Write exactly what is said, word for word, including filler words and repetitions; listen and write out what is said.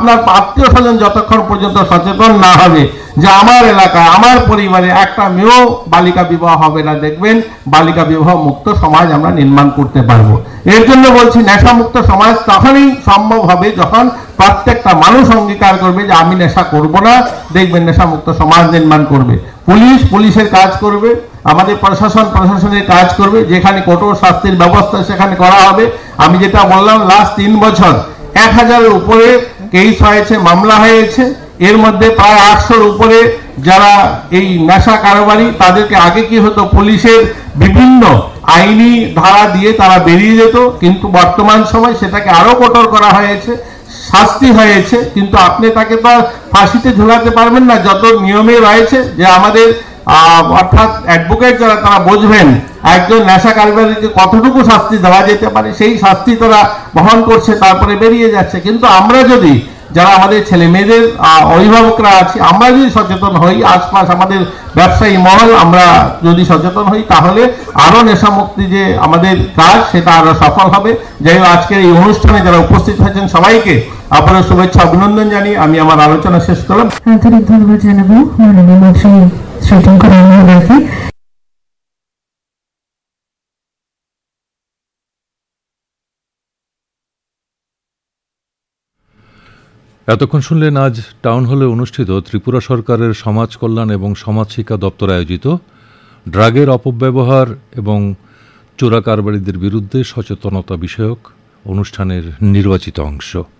আপনার আত্মীয় স্বজন যতক্ষণ পর্যন্ত সচেতন না হবে যে আমার এলাকায় আমার পরিবারে একটা মেয়েও বালিকা বিবাহ হবে না, দেখবেন বালিকা বিবাহ মুক্ত সমাজ আমরা নির্মাণ করতে পারবো। এর জন্য বলছি নেশা মুক্ত সমাজ তখনই সম্ভব হবে যখন প্রত্যেকটা মানুষ অঙ্গীকার করবে যে আমি নেশা করব না, দেখবেন নেশা মুক্ত সমাজ নির্মাণ করবে। পুলিশ পুলিশের কাজ করবে, আমাদের প্রশাসন প্রশাসনের কাজ করবে, যেখানে কঠোর শাস্তির ব্যবস্থা সেখানে করা হবে। আমি যেটা বললাম লাস্ট তিন বছর এক হাজারের উপরে কেস হয়েছে, মামলা হয়েছে, এর মধ্যে প্রায় আটশোর উপরে যারা এই নেশা কারবারি তাদেরকে আগে কি হতো পুলিশের বিভিন্ন আইনি ধারা দিয়ে তারা বেরিয়ে যেত, কিন্তু বর্তমান সময় সেটাকে আরো কঠোর করা হয়েছে, শাস্তি হয়েছে, কিন্তু আপনি তাকে তো ফাঁসিতে ঝুলাতে পারবেন না। যত নিয়মে রয়েছে যে আমাদের অর্থাৎ অ্যাডভোকেট যারা তারা বুঝবেন একজন নেশা কারবারিকে কতটুকু শাস্তি দেওয়া যেতে পারে, সেই শাস্তি তারা বহন করছে, তারপরে বেরিয়ে যাচ্ছে। কিন্তু আমরা যদি যারা আমাদের ছেলে মেয়েদের অভিভাবকরা আছে আমরা যদি সচেতন হই, আশপাশ আমাদের ব্যবসায়ী মহল আমরা যদি সচেতন হই, তাহলে আরো নেশা মুক্তি যে আমাদের কাজ সেটা আরো সফল হবে। যাই হোক, আজকের এই অনুষ্ঠানে যারা উপস্থিত হয়েছেন সবাইকে আপনার শুভেচ্ছা অভিনন্দন জানিয়ে আমি আমার আলোচনা শেষ করলাম। আন্তরিক ধন্যবাদ জানাবো মাননীয় মন্ত্রী শ্রীতঙ্কর মহোদয়কে। এতক্ষণ শুনলেন আজ টাউন হলে অনুষ্ঠিত ত্রিপুরা সরকারের সমাজ কল্যাণ এবং সমাজ শিক্ষা দপ্তর আয়োজিত ড্রাগের অপব্যবহার এবং চোরা কারবারিদের বিরুদ্ধে সচেতনতা বিষয়ক অনুষ্ঠানের নির্বাচিত অংশ।